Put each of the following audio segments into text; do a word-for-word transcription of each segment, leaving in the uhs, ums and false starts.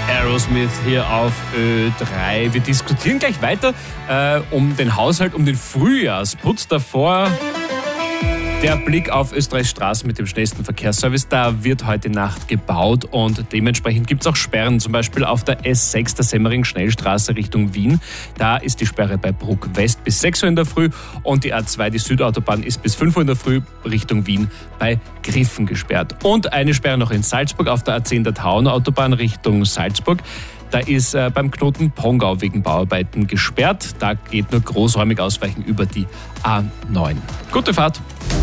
Aerosmith hier auf Ö drei. Wir diskutieren gleich weiter äh, um den Haushalt, um den Frühjahrsputz. Davor der Blick auf Österreichs Straßen mit dem schnellsten Verkehrsservice. Da wird heute Nacht gebaut und dementsprechend gibt es auch Sperren. Zum Beispiel auf der S sechs, der Semmering-Schnellstraße Richtung Wien. Da ist die Sperre bei Bruck West bis sechs Uhr in der Früh und die A zwei, die Südautobahn, ist bis fünf Uhr in der Früh Richtung Wien bei Griffen gesperrt. Und eine Sperre noch in Salzburg auf der A zehn, der Tauern-Autobahn Richtung Salzburg. Da ist äh, beim Knoten Pongau wegen Bauarbeiten gesperrt. Da geht nur großräumig ausweichen über die A neun. Gute Fahrt!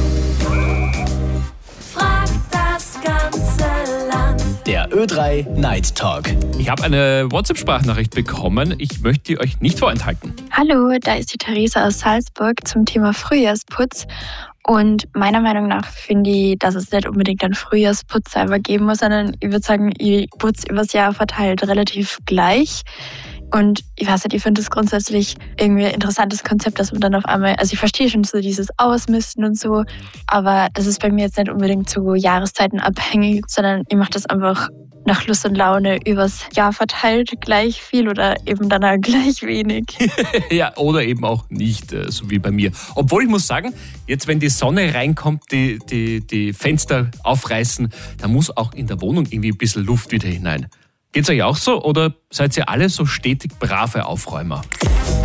Der Ö drei Night Talk. Ich habe eine WhatsApp-Sprachnachricht bekommen. Ich möchte die euch nicht vorenthalten. Hallo, da ist die Theresa aus Salzburg zum Thema Frühjahrsputz. Und meiner Meinung nach finde ich, dass es nicht unbedingt einen Frühjahrsputz selber geben muss, sondern ich würde sagen, ich putze übers Jahr verteilt relativ gleich. Und ich weiß nicht, ich finde das grundsätzlich irgendwie ein interessantes Konzept, dass man dann auf einmal, also ich verstehe schon so dieses Ausmisten und so, aber das ist bei mir jetzt nicht unbedingt zu Jahreszeiten abhängig, sondern ich mache das einfach nach Lust und Laune übers Jahr verteilt gleich viel oder eben dann auch gleich wenig. Ja, oder eben auch nicht, so wie bei mir. Obwohl ich muss sagen, jetzt wenn die Sonne reinkommt, die, die, die Fenster aufreißen, da muss auch in der Wohnung irgendwie ein bisschen Luft wieder hinein. Geht's euch auch so oder seid ihr alle so stetig brave Aufräumer?